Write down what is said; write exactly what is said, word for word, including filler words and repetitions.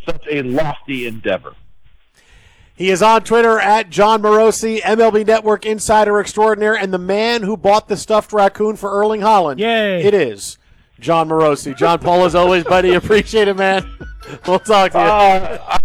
such a lofty endeavor. He is on Twitter at John Morosi, M L B Network insider extraordinaire, and the man who bought the stuffed raccoon for Erling Haaland. Yay. It is John Morosi. John Paul, as always, buddy. Appreciate it, man. We'll talk to you. Uh,